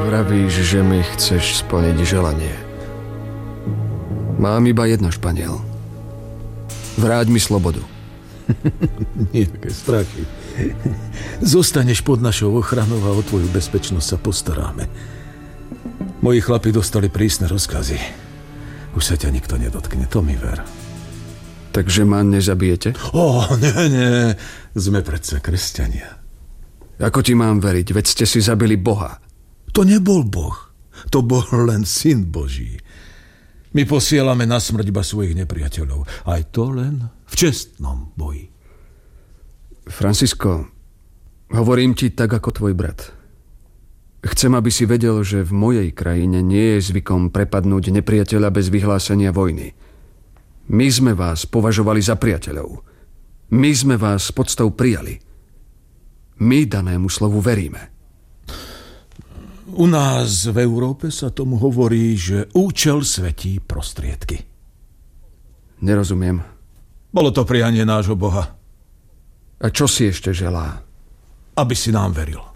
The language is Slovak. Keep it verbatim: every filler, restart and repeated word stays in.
Vravíš, že mi chceš splniť želanie. Mám iba jedno, Španiel. Vráť mi slobodu. Nie také strachy. Zostaneš pod našou ochranou a o tvoju bezpečnosť sa postaráme. Moji chlapi dostali prísne rozkazy. Už sa ťa nikto nedotkne, to mi ver. Takže ma nezabijete? Ó, nie, nie. Sme predsa kresťania. Ako ti mám veriť? Veď ste si zabili Boha. To nebol Boh. To bol len Syn Boží. My posielame na smrť iba svojich nepriateľov. Aj to len v čestnom boji. Francisco, hovorím ti tak ako tvoj brat. Chcem, aby si vedel, že v mojej krajine nie je zvykom prepadnúť nepriateľa bez vyhlásenia vojny. My sme vás považovali za priateľov. My sme vás s podstou prijali. My danému slovu veríme. U nás v Európe sa tomu hovorí, že účel svetí prostriedky. Nerozumiem. Bolo to prianie nášho Boha. A čo si ešte želá? Aby si nám veril.